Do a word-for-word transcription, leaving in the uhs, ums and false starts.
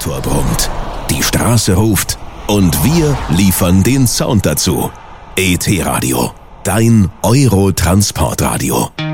Motor brummt, die Straße ruft und wir liefern den Sound dazu. E T Radio, dein Euro-Transportradio.